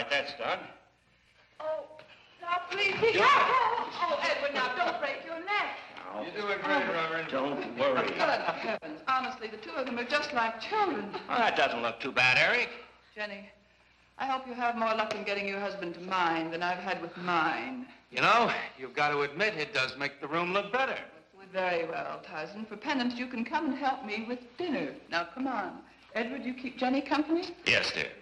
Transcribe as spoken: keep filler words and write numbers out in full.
right, that's done. Oh, now please be careful. Oh, Edward, now don't break your neck. Now, you're doing great, Reverend. Don't worry. Good heavens. Honestly, the two of them are just like children. Well, that doesn't look too bad, Eric. Jenny, I hope you have more luck in getting your husband to mine than I've had with mine. You know, you've got to admit it does make the room look better. Very well, Tyson. For penance, you can come and help me with dinner. Now, come on. Edward, you keep Jenny company? Yes, dear.